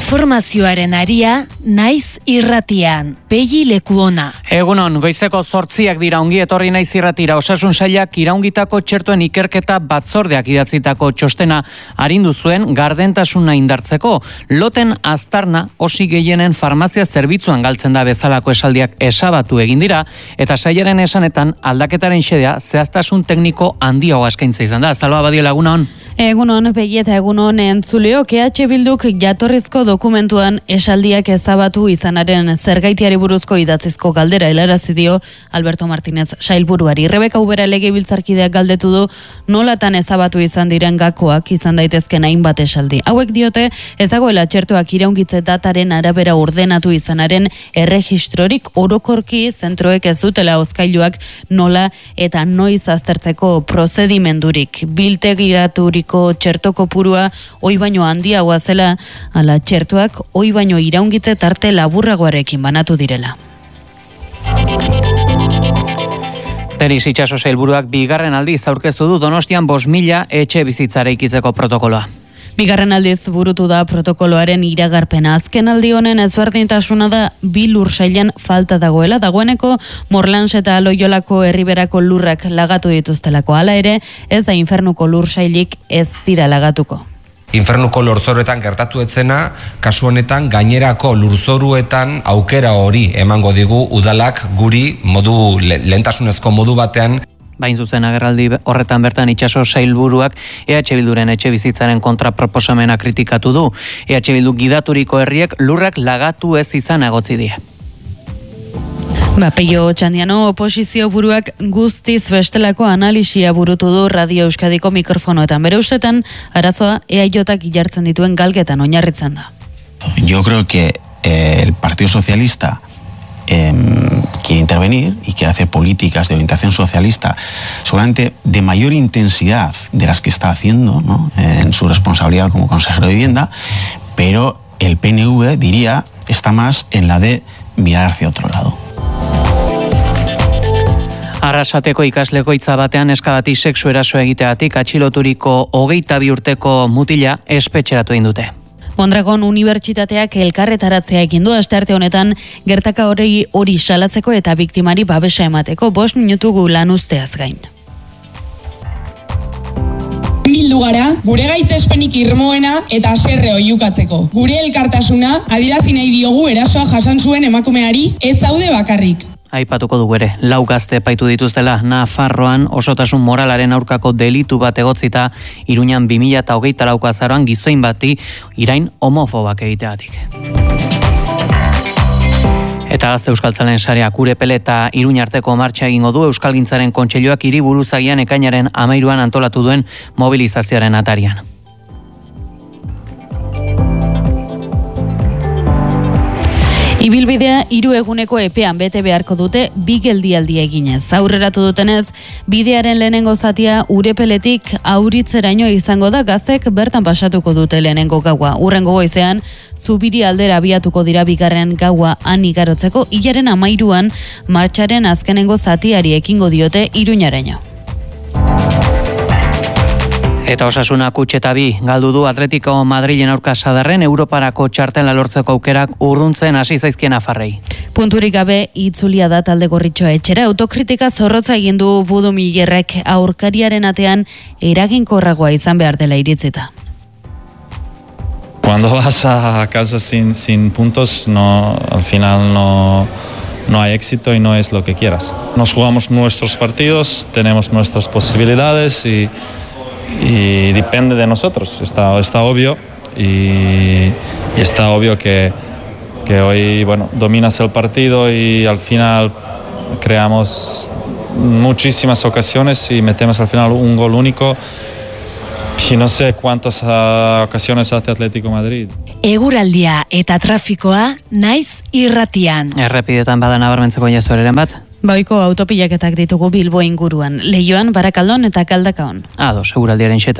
Informazioaren aria, naiz irratian, Pegi Lekuona. Egunon, goizeko 8 dira, ongi etorri naiz irratira. Osasun sailak iraungitako txertoen ikerketa batzordeak idatzitako txostena arindu zuen gardentasuna indartzeko. Loten aztarna osi gehienen farmazia zerbitzuan galtzen da bezalako esaldiak esabatu egin dira, eta sailaren esanetan aldaketaren xedea zehaztasun tekniko handiagoa eskaintza izan da. Aztaloa badio laguna hon. Egunon, Pegi eta egunon entzuleo, EH Bilduk jatorrizko dokumentuan esaldiak ezabatu izanaren zergaitiari buruzko idatzizko galdera helarazi dio Alberto Martínez sailburuari. Rebeka Ubera legebiltzarkideak galdetu du nolatan ezabatu izan diren gakoak izan daitezken hainbat esaldi. Hauek diote ez dagoela txertoak iraungitze dataren arabera ordenatu izanaren erregistrorik, orokorki zentroek ez dutela hozkailuak nola eta noiz aztertzeko prozedimendurik. Biltegiraturiko txerto kopurua oi baino handiagoa zela, ala txertoak oi baino iraungitze tarte laburragoarekin banatu direla. Denis Itxaso sailburuak bigarren aldiz aurkeztu du Donostian 5.000 etxe bizitzara ikitzeko protokoloa. Bigarren aldiz burutu da protokoloaren iragarpena. Azken aldi honen ezberdintasuna da bi lursailen falta dagoeneko Morlans eta Loiolako herriberako lurrak lagatu dituztelako. Hala ere, ez da infernuko lursailik ez dira lagatuko. Infernuko lurzoruetan gertatu etzena, kasu honetan gainerako lurzoruetan aukera hori emango digu udalak guri lehentasunezko modu batean. Bain zuzen agerraldi horretan bertan Itxaso sailburuak EH Bilduren etxe bizitzaren kontra proposamena kritikatu du. EH Bildu gidaturiko herriek lurrak lagatu ez izan egotzi die. Peio Txandiano oposizio buruak guztiz bestelako analisia burutu du Radio Euskadiko mikrofonoetan. Bere ustetan, arazoa EAJak jartzen dituen galgetan oinarritzen da. Yo creo que el Partido Socialista quiere intervenir y quiere hacer políticas de orientación socialista, seguramente de mayor intensidad de las que está haciendo, ¿no?, en su responsabilidad como consejero de vivienda, pero el PNV, diría, está más en la de mirar hacia otro lado. Arrasateko ikaslegoitza batean eskabati sexu eraso egiteagatik atxiloturiko 22 urteko mutila espetxeratu egin dute. Mondragon Unibertsitateak elkarretaratzea egin du astearte honetan gertaka hori salatzeko eta biktimari babesa emateko 5 minutu lan uzteaz gain. Bildu gara, gure gaitzespenik irmoena eta haserre oihukatzeko. Gure elkartasuna adierazi nahi diogu erasoa jasan zuen emakumeari, ez zaude bakarrik. Aipatuko dugu ere, 4 gazte epaitu dituztela Nafarroan osotasun moralaren aurkako delitu bat egotzita Iruñan 2024 azaroan gizoin bati irain homofobak egiteagatik. Eta Gazte Euskaltzalen Sareak Urepele eta Iruña arteko martxa egingo du Euskalgintzaren Kontseiluak hiriburuzagian ekainaren 13an antolatu duen mobilizazioaren atarian. Ibilbidea 3 eguneko epean bete beharko dute 2 geldialdi eginez. Aurreratu dutenez, bidearen lehenengo zatia Urepeletik Auritzeraino izango da, gaztek bertan pasatuko dute lehenengo gaua. Hurrengo goizean, Zubiri aldera abiatuko dira bigarren gaua han igarotzeko, hilaren 13an martxaren azkenengo zatiari ekingo diote Iruñaraino. Eta Osasuna kutxeta 2 galdu du Atletico Madrilen aurka sadarren Europarako txartela lortzeko aukerak urruntzen hasi zaizkien nafarrei. Punturik gabe itzulia da talde gorritxoa etxera. Autokritika zorrotza egin du Budumillerrek aurkariaren atean eraginkorragoa izan behar dela iritzita. Cuando vas a casa sin puntos, al final no hay éxito y no es lo que quieras. Nos jugamos nuestros partidos, tenemos nuestras posibilidades y depende de nosotros, está obvio y está obvio que hoy dominas el partido y al final creamos muchísimas ocasiones y metemos al final un gol único y no sé cuántas ocasiones hace Atlético Madrid. Eguraldia eta trafikoa naiz irratian. Errepidetan bada nabarmentzeko jazuereren bat? Boiko autopilaketak ditugu Bilbo inguruan. Leioan, Barakaldon eta Galdakaon. Eguraldiaren